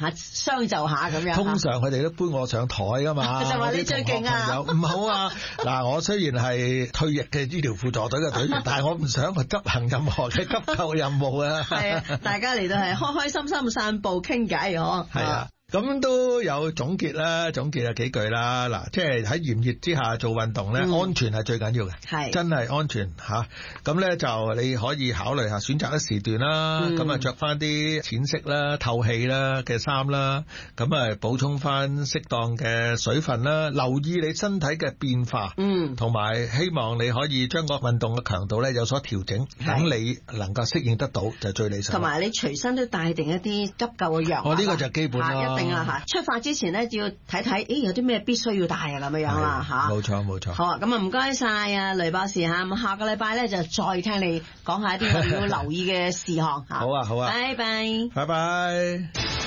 相就下咁樣。 通常佢哋都搬我上台㗎嘛。 就話你最勁啊！ 唔好啊！嗱，我雖然係退役嘅醫療輔助隊嘅隊員，但係我唔想去執行任何嘅急救任務啊！ 係啊，大家嚟到係開開心心散步傾偈嗬。 係啊。咁都有總結啦，總結有幾句啦。嗱，即係喺炎熱之下做運動咧，安全係最緊要嘅，係真係安全吓。咁咧就你可以考慮下選擇一時段啦，咁啊着翻啲淺色啦、透氣啦嘅衫啦，咁啊補充翻適當嘅水分啦，留意你身體嘅變化，同埋希望你可以將個運動嘅強度咧有所調整，等你能夠適應得到就最理想。 同埋你隨身都帶定一啲急救嘅藥。 呢個就基本啦。 出發之前咧，就要睇睇，有啲咩必須要帶啊咁樣啦吓。 冇錯冇錯。 好啊，咁啊唔該晒啊雷博士吓，咁下個禮拜咧就再聽你講下一啲我哋要留意嘅事項吓。 好啊好啊。 拜拜。 拜拜。